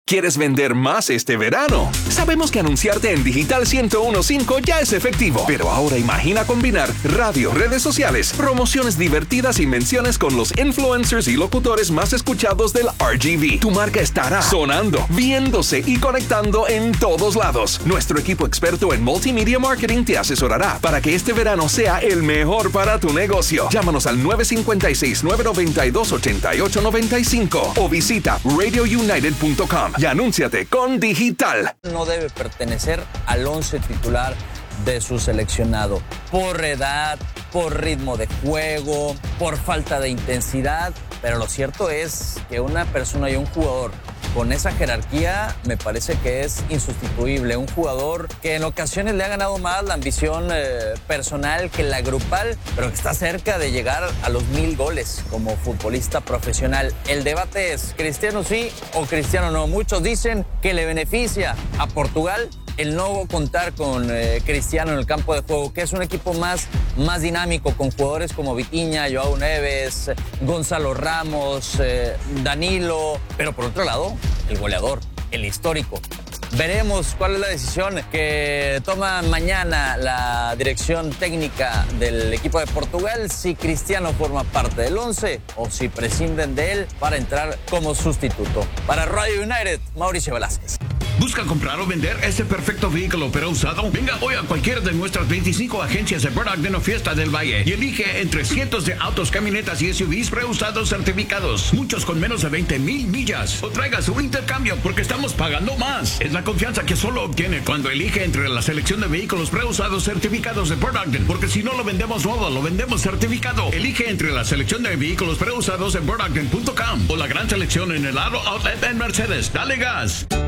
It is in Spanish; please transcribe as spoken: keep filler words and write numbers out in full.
¿Quieres vender más este verano? Sabemos que anunciarte en Digital ciento uno punto cinco ya es efectivo, pero ahora imagina combinar radio, redes sociales, promociones divertidas y menciones con los influencers y locutores más escuchados del R G V. Tu marca estará sonando, viéndose y conectando en todos lados. Nuestro equipo experto en multimedia marketing te asesorará para que este verano sea el mejor para tu negocio. Llámanos al nueve cinco seis, nueve nueve dos, ocho ocho nueve cinco o visita radio united punto com. Y anúnciate con Digital. No debe pertenecer al once titular de su seleccionado. Por edad, por ritmo de juego, por falta de intensidad. Pero lo cierto es que una persona y un jugador con esa jerarquía me parece que es insustituible. Un jugador que en ocasiones le ha ganado más la ambición eh, personal que la grupal, pero que está cerca de llegar a los mil goles como futbolista profesional. El debate es Cristiano sí o Cristiano no. Muchos dicen que le beneficia a Portugal el no contar con eh, Cristiano en el campo de juego, que es un equipo más, más dinámico, con jugadores como Vitinha, Joao Neves, Gonzalo Ramos, eh, Danilo, pero por otro lado, el goleador, el histórico. Veremos cuál es la decisión que toma mañana la dirección técnica del equipo de Portugal, si Cristiano forma parte del once o si prescinden de él para entrar como sustituto. Para Radio United, Mauricio Velázquez. ¿Busca comprar o vender ese perfecto vehículo pero usado? Venga hoy a cualquiera de nuestras veinticinco agencias de Burdock o Fiesta del Valle y elige entre cientos de autos, camionetas y S U Vs preusados certificados, muchos con menos de veinte mil millas. O traiga su intercambio porque estamos pagando más. Es la confianza que solo obtiene cuando elige entre la selección de vehículos preusados certificados de Burdock, porque si no lo vendemos nuevo, lo vendemos certificado. Elige entre la selección de vehículos preusados en burdock punto com o la gran selección en el Aro Outlet en Mercedes. Dale gas.